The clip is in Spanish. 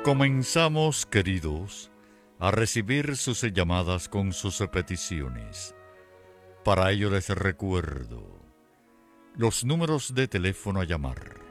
Comenzamos, queridos, a recibir sus llamadas con sus peticiones. Para ello les recuerdo los números de teléfono a llamar.